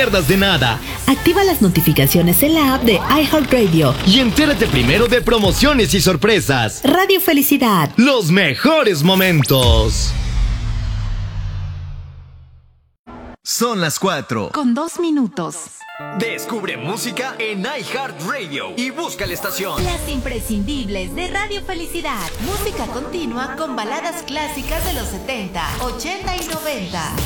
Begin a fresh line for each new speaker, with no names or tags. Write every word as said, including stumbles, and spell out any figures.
pierdas de nada.
Activa las notificaciones en la app de iHeartRadio
y entérate primero de promociones y sorpresas.
Radio Felicidad.
Los mejores momentos.
Son las cuatro.
Con dos minutos.
Descubre música en iHeartRadio y busca la estación.
Las imprescindibles de Radio Felicidad. Música continua con baladas clásicas de los setenta, ochenta y noventa.